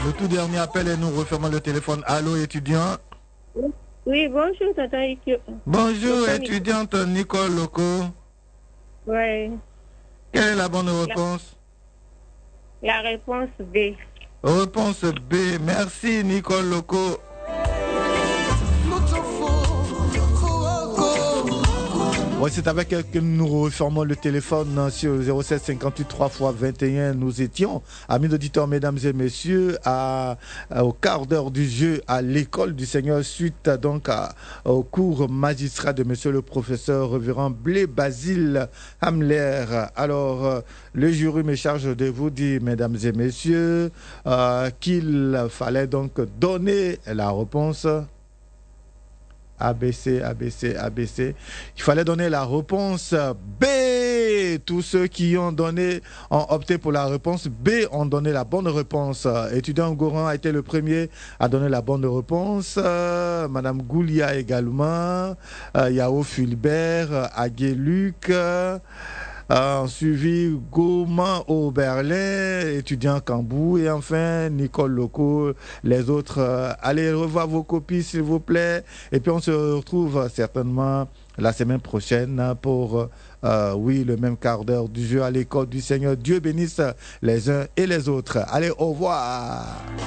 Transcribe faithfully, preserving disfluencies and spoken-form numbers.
Le tout dernier appel et nous refermons le téléphone. Allô, étudiant? Oui, bonjour, tata Ikyo. Bonjour, étudiante Nicole Loco. Ouais. Quelle est la bonne réponse? La, la réponse B. Réponse B. Merci, Nicole Loco. Oui, c'est avec elle que nous refermons le téléphone sur zéro sept cinquante-huit trois fois vingt et un. Nous étions, amis auditeurs, mesdames et messieurs, à, à, au quart d'heure du jeu à l'école du Seigneur, suite donc à, au cours magistral de monsieur le professeur révérend Blé Basile Hamler. Alors, euh, le jury me charge de vous dire, mesdames et messieurs, euh, qu'il fallait donc donner la réponse. A B C, A B C, A B C. Il fallait donner la réponse B. Tous ceux qui ont donné, ont opté pour la réponse B ont donné la bonne réponse. Étudiant Goran a été le premier à donner la bonne réponse. Euh, Madame Goulia également. Euh, Yao Fulbert, Agueluc. Euh, Euh, suivi Gauman au Berlin, étudiant Cambou, et enfin Nicole Loco. Les autres, euh, allez revoir vos copies s'il vous plaît. Et puis on se retrouve certainement la semaine prochaine pour, euh, oui, le même quart d'heure du jeu à l'école du Seigneur. Dieu bénisse les uns et les autres. Allez, au revoir.